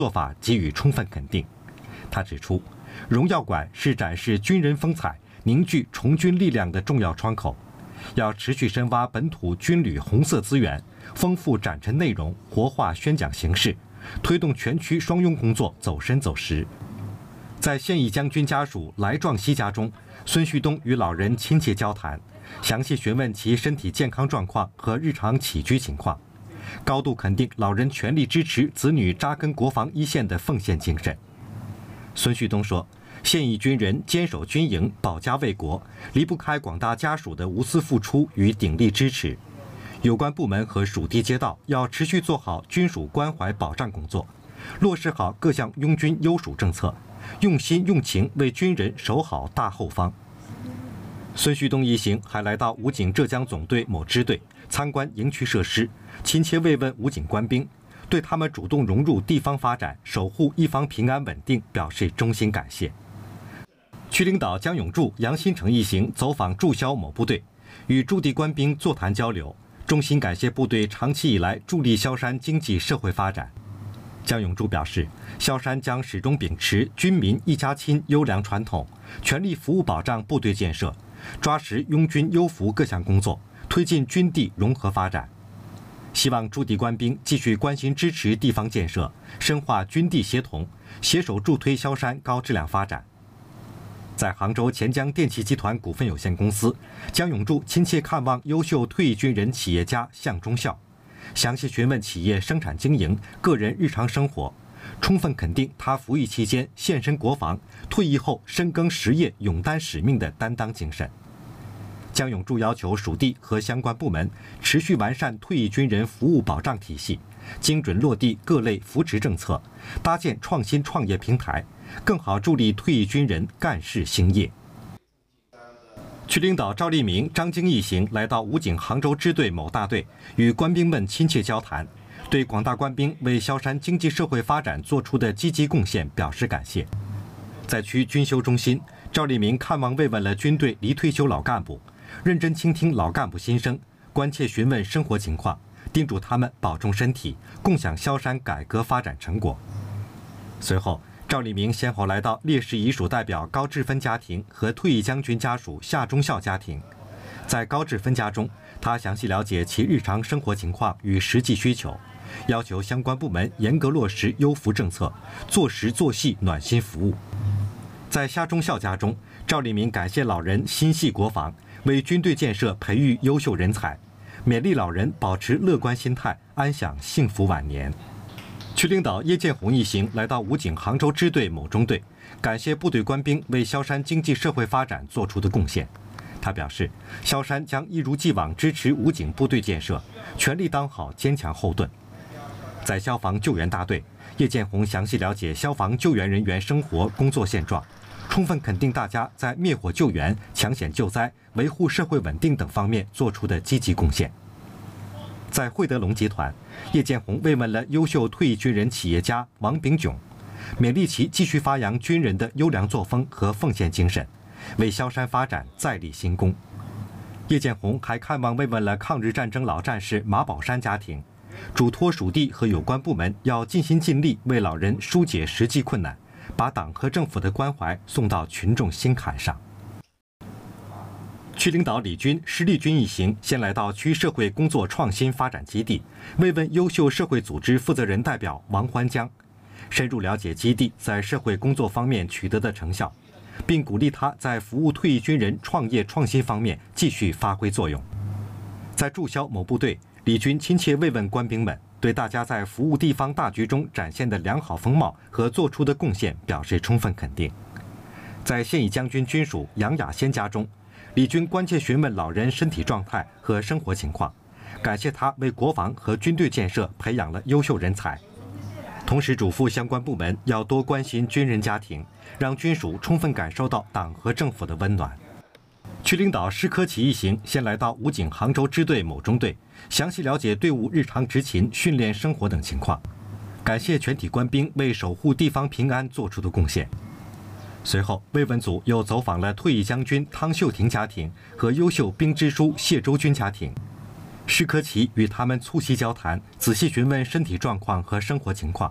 做法给予充分肯定。他指出，荣耀馆是展示军人风采、凝聚崇军力量的重要窗口，要持续深挖本土军旅红色资源，丰富展陈内容，活化宣讲形式，推动全区双拥工作走深走实。在现役将军家属来壮熙家中，孙旭东与老人亲切交谈，详细询问其身体健康状况和日常起居情况，高度肯定老人全力支持子女扎根国防一线的奉献精神。孙旭东说，现役军人坚守军营，保家卫国，离不开广大家属的无私付出与鼎力支持。有关部门和属地街道要持续做好军属关怀保障工作，落实好各项拥军优属政策，用心用情为军人守好大后方。孙旭东一行还来到武警浙江总队某支队参观营区设施，亲切慰问武警官兵，对他们主动融入地方发展、守护一方平安稳定表示衷心感谢。区领导江永柱、杨新成一行走访驻销某部队，与驻地官兵座谈交流，衷心感谢部队长期以来助力萧山经济社会发展。江永柱表示，萧山将始终秉持军民一家亲优良传统，全力服务保障部队建设，抓实拥军优抚各项工作，推进军地融合发展。希望驻地官兵继续关心支持地方建设，深化军地协同，携手助推萧山高质量发展。在杭州钱江电气集团股份有限公司，江永柱亲切看望优秀退役军人企业家向忠孝，详细询问企业生产经营、个人日常生活，充分肯定他服役期间献身国防、退役后深耕实业、勇担使命的担当精神。江永柱要求属地和相关部门持续完善退役军人服务保障体系，精准落地各类扶持政策，搭建创新创业平台，更好助力退役军人干事兴业。区领导赵立明、张京一行来到武警杭州支队某大队，与官兵们亲切交谈，对广大官兵为萧山经济社会发展做出的积极贡献表示感谢。在区军休中心，赵立明看望慰问了军队离退休老干部，认真倾听老干部心声，关切询问生活情况，叮嘱他们保重身体，共享萧山改革发展成果。随后，赵立明先后来到烈士遗属代表高志芬家庭和退役将军家属夏忠孝家庭。在高志芬家中，他详细了解其日常生活情况与实际需求，要求相关部门严格落实优扶政策，做实做细暖心服务。在夏忠孝家中，赵立明感谢老人心系国防，为军队建设培育优秀人才，勉励老人保持乐观心态，安享幸福晚年。区领导叶建红一行来到武警杭州支队某中队，感谢部队官兵为萧山经济社会发展做出的贡献。他表示，萧山将一如既往支持武警部队建设，全力当好坚强后盾。在消防救援大队，叶建红详细了解消防救援人员生活工作现状，充分肯定大家在灭火救援、抢险救灾、维护社会稳定等方面做出的积极贡献。在惠德隆集团，叶建红慰问了优秀退役军人企业家王炳炯，勉励其继续发扬军人的优良作风和奉献精神，为萧山发展再立新功。叶建红还看望慰问了抗日战争老战士马宝山家庭，嘱托属地和有关部门要尽心尽力为老人疏解实际困难，把党和政府的关怀送到群众心坎上。区领导李军、施立军一行先来到区社会工作创新发展基地，慰问优秀社会组织负责人代表王欢江，深入了解基地在社会工作方面取得的成效，并鼓励他在服务退役军人创业创新方面继续发挥作用。在驻销某部队，李军亲切慰问官兵们，对大家在服务地方大局中展现的良好风貌和做出的贡献表示充分肯定。在现役将军军属杨雅仙家中，李军关切询问老人身体状态和生活情况，感谢他为国防和军队建设培养了优秀人才，同时嘱咐相关部门要多关心军人家庭，让军属充分感受到党和政府的温暖。区领导施科奇一行先来到武警杭州支队某中队，详细了解队伍日常执勤、训练生活等情况，感谢全体官兵为守护地方平安做出的贡献。随后，慰问组又走访了退役将军汤秀婷家庭和优秀兵支书谢周军家庭。施科奇与他们促膝交谈，仔细询问身体状况和生活情况，